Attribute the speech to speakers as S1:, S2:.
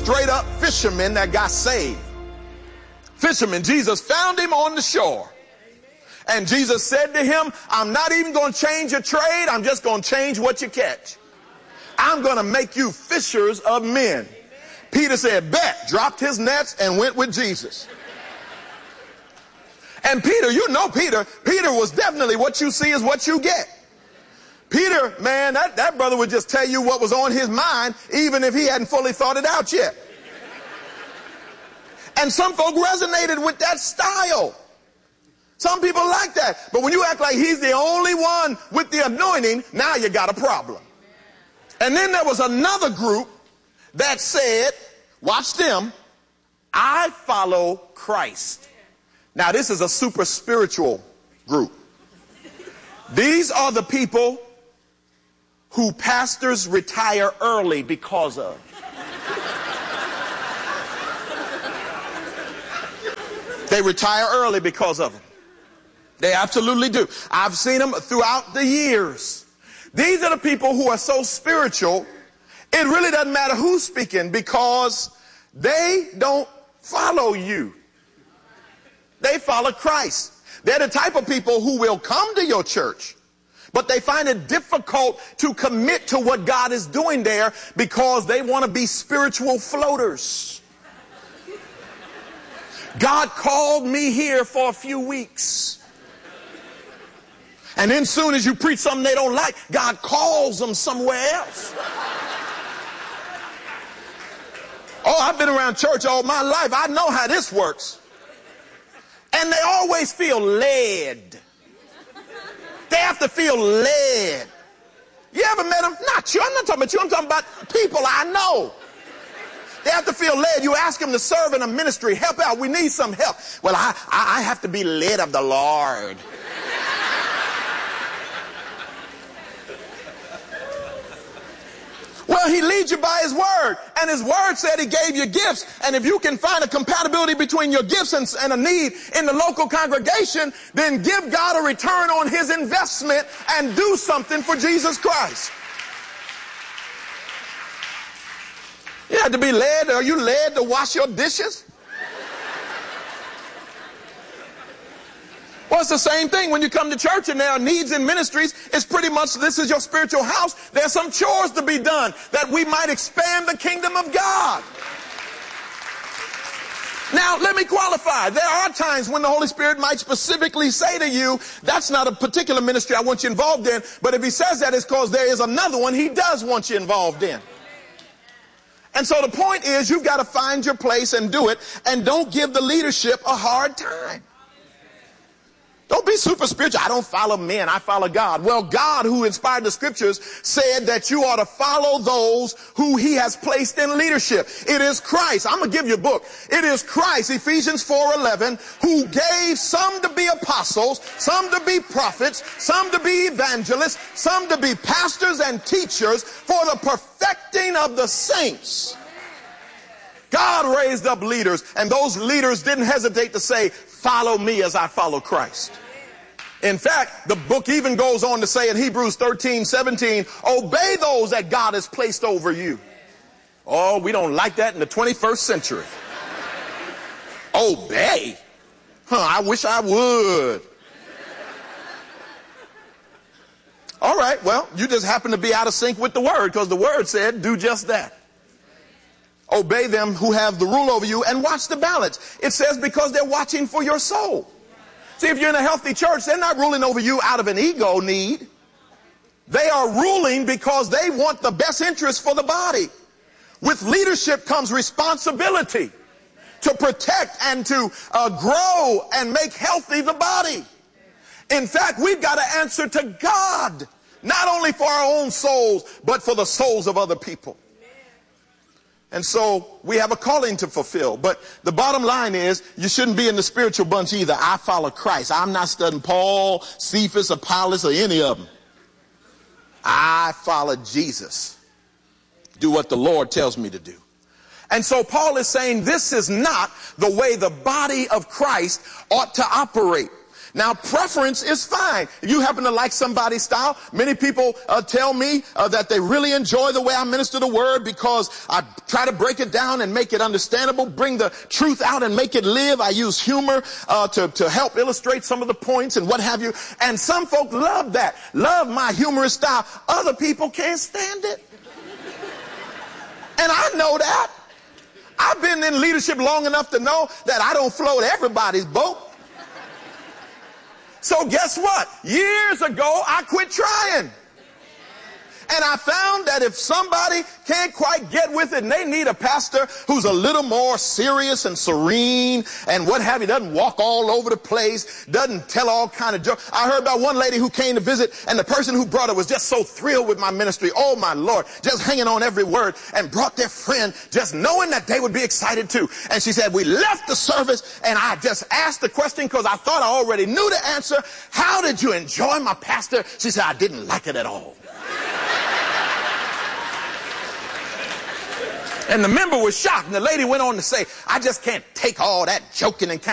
S1: straight up fishermen that got saved. Fishermen, Jesus found him on the shore. And Jesus said to him, I'm not even going to change your trade. I'm just going to change what you catch. I'm going to make you fishers of men. Peter said, bet, dropped his nets and went with Jesus. And Peter, you know Peter was definitely what you see is what you get. Peter, man, that brother would just tell you what was on his mind, even if he hadn't fully thought it out yet. And some folk resonated with that style. Some people like that. But when you act like he's the only one with the anointing, now you got a problem. And then there was another group that said, watch them, I follow Christ. Now this is a super spiritual group. These are the people who pastors retire early because of. They retire early because of them. They absolutely do. I've seen them throughout the years. These are the people who are so spiritual, it really doesn't matter who's speaking because they don't follow you. They follow Christ. They're the type of people who will come to your church, but they find it difficult to commit to what God is doing there because they want to be spiritual floaters. God called me here for a few weeks. And then soon as you preach something they don't like, God calls them somewhere else. Oh, I've been around church all my life. I know how this works. And they always feel led. They have to feel led. You ever met them? Not you. I'm not talking about you. I'm talking about people I know. They have to feel led. You ask them to serve in a ministry. Help out. We need some help. Well, I have to be led of the Lord. Well, he leads you by his word. And his word said he gave you gifts. And if you can find a compatibility between your gifts and a need in the local congregation, then give God a return on his investment and do something for Jesus Christ. You have to be led. Are you led to wash your dishes? Well, it's the same thing when you come to church and there are needs in ministries. It's pretty much this is your spiritual house. There's some chores to be done that we might expand the kingdom of God. Now, let me qualify. There are times when the Holy Spirit might specifically say to you, that's not a particular ministry I want you involved in. But if he says that, it's because there is another one he does want you involved in. And so the point is you've got to find your place and do it. And don't give the leadership a hard time. Don't be super spiritual. I don't follow men. I follow God. Well, God, who inspired the scriptures, said that you ought to follow those who he has placed in leadership. It is Christ. I'm going to give you a book. It is Christ, Ephesians 4:11, who gave some to be apostles, some to be prophets, some to be evangelists, some to be pastors and teachers for the perfecting of the saints. God raised up leaders, and those leaders didn't hesitate to say, follow me as I follow Christ. In fact, the book even goes on to say in Hebrews 13:17, obey those that God has placed over you. Oh, we don't like that in the 21st century. Obey? I wish I would. All right, well, you just happen to be out of sync with the word because the word said do just that. Obey them who have the rule over you and watch the balance. It says because they're watching for your soul. See, if you're in a healthy church, they're not ruling over you out of an ego need. They are ruling because they want the best interest for the body. With leadership comes responsibility to protect and to grow and make healthy the body. In fact, we've got to answer to God, not only for our own souls, but for the souls of other people. And so we have a calling to fulfill. But the bottom line is you shouldn't be in the spiritual bunch either. I follow Christ. I'm not studying Paul, Cephas, Apollos, or any of them. I follow Jesus. Do what the Lord tells me to do. And so Paul is saying this is not the way the body of Christ ought to operate. Now, preference is fine. If you happen to like somebody's style, many people tell me that they really enjoy the way I minister the word because I try to break it down and make it understandable, bring the truth out and make it live. I use humor to help illustrate some of the points and what have you. And some folk love that, love my humorous style. Other people can't stand it. And I know that. I've been in leadership long enough to know that I don't float everybody's boat. So guess what? Years ago, I quit trying. And I found that if somebody can't quite get with it and they need a pastor who's a little more serious and serene and what have you, doesn't walk all over the place, doesn't tell all kind of jokes. I heard about one lady who came to visit and the person who brought her was just so thrilled with my ministry. Oh my Lord, just hanging on every word, and brought their friend just knowing that they would be excited too. And she said, we left the service and I just asked the question because I thought I already knew the answer. How did you enjoy my pastor? She said, I didn't like it at all. And the member was shocked, and the lady went on to say, I just can't take all that joking and